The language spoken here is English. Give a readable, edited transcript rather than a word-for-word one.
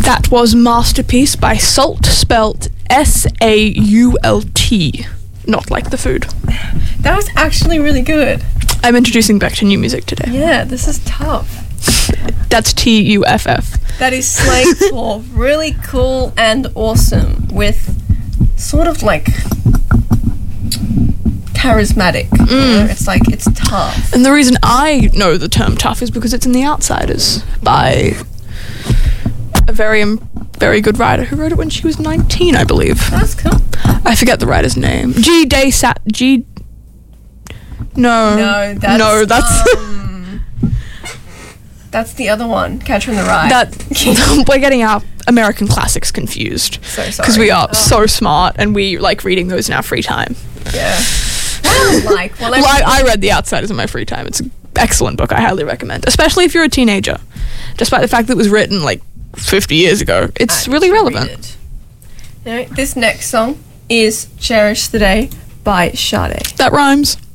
That was Masterpiece by Salt, spelt S-A-U-L-T. Not like the food. That was actually really good. I'm introducing back to new music today. Yeah, this is tough. That's T-U-F-F. That is slang for really cool and awesome with sort of like charismatic. You know? It's like, it's tough. And the reason I know the term tough is because it's in The Outsiders by a very good writer who wrote it when she was 19, I believe. That's cool. I forget the writer's name. No, that's that's the other one, Catcher in the Rye. We're getting our American classics confused. So sorry. Because we are so smart and we like reading those in our free time. Yeah. Well, I read The Outsiders in my free time. It's an excellent book. I highly recommend, especially if you're a teenager. Despite the fact that it was written like 50 years ago, it's really relevant. You know, this next song is Cherish the Day by Sade. That rhymes.